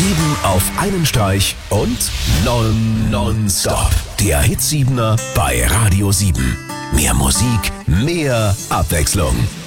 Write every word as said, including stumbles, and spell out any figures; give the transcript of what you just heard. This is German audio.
Sieben auf einen Streich und non, nonstop. Der Hitsiebener bei Radio sieben. Mehr Musik, mehr Abwechslung.